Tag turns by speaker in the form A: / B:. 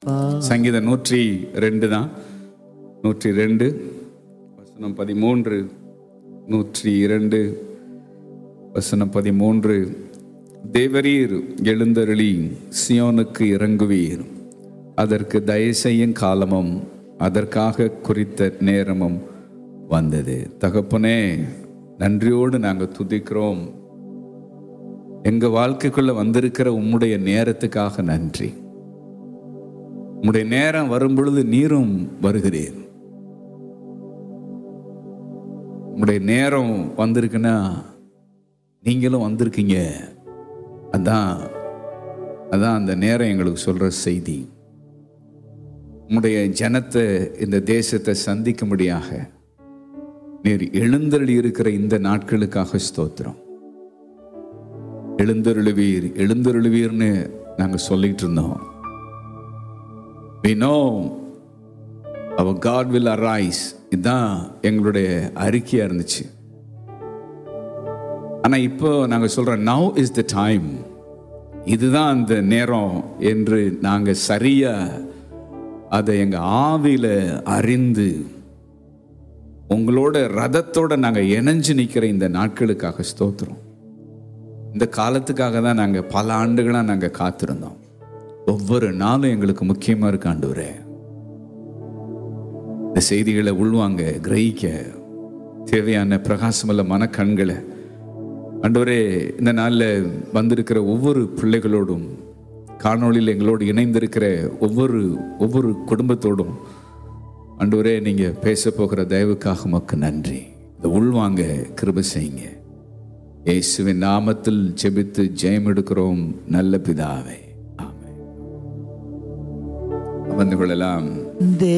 A: சங்கீதம் 102 தான். 102 வசனம் 13. 102 வசனம் 13. தேவரீர் எழுந்தருளி சியோனுக்கு இறங்குவீர், அதற்கு தயவு செய்யும் காலமும் அதற்காக குறித்த நேரமும் வந்தது. தகப்பனே, நன்றியோடு நாங்கள் துதிக்கிறோம். எங்க வாழ்க்கைக்குள்ள வந்திருக்கிற உம்முடைய நேரத்துக்காக நன்றி. உம்முடைய நேரம் வரும் பொழுது நீரும் வருகிறீர். உம்முடைய நேரம் வந்திருக்குன்னா நீங்களும் வந்திருக்கீங்க. அதான் அந்த நேரம் எங்களுக்கு சொல்ற செய்தி. உம்முடைய ஜனத்தை, இந்த தேசத்தை சந்திக்கும்படியாக நீர் எழுந்தருளி இருக்கிற இந்த நாட்களுக்காக ஸ்தோத்திரம். எழுந்தருளுவீர் எழுந்தருளுவீர்னு நாங்க சொல்லிட்டு இருந்தோம். We know our God will arise. இதுதான் எங்களுடைய அறிக்கையா இருந்துச்சு. ஆனா இப்போ நாங்க சொல்றோம், now is the time. இதுதான் அந்த நேரம் என்று நாங்க சரியா அதை எங்க ஆவியில அறிந்து உங்களோட ரதத்தோட நாங்க இணைஞ்சு நிக்கிற இந்த நாட்களுக்காக ஸ்தோத்திரம். இந்த காலத்துக்காக தான் நாங்க பல ஆண்டுகளா நாங்க காத்திருந்தோம். ஒவ்வொரு நாளும் எங்களுக்கு முக்கியமா இருக்கு ஆண்டவரே. இந்த செய்திகளை உள்வாங்க, கிரகிக்க தேவையான பிரகாசமல்ல மனக்கண்களை ஆண்டவரே இந்த நாளில் வந்திருக்கிற ஒவ்வொரு பிள்ளைகளோடும், காணொளியில் எங்களோடு இணைந்திருக்கிற ஒவ்வொரு குடும்பத்தோடும் ஆண்டவரே நீங்க பேச போகிற தயவுக்காக உமக்கு நன்றி. இந்த உள்வாங்க கிருபை செய்யுங்க. இயேசுவின் நாமத்தில் ஜெபித்து ஜெயம் எடுக்கிறோம் நல்ல பிதாவே, ஆமென். அமர்ந்து கொள்ளலாம்.